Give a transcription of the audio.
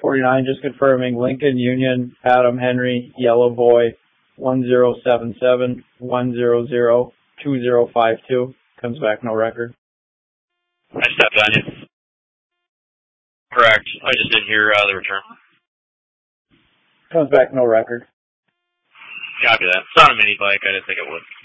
49, just confirming Lincoln Union, Adam Henry, Yellow Boy, 1077-100-2052. Comes back no record. I stepped on you. Correct. I just didn't hear the return. Comes back no record. Copy that. It's on a mini bike. I didn't think it would.